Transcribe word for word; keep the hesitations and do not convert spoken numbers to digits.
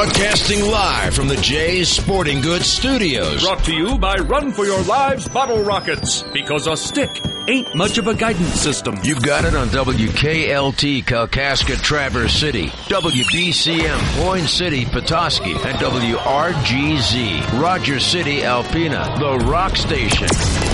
Broadcasting live from the Jay's Sporting Goods Studios. Brought to you by Run for Your Lives Bottle Rockets. Because a stick ain't much of a guidance system. You've got it on W K L T Kalkaska Traverse City, W B C M Boyne City Petoskey, and W R G Z Rogers City Alpena, the Rock Station.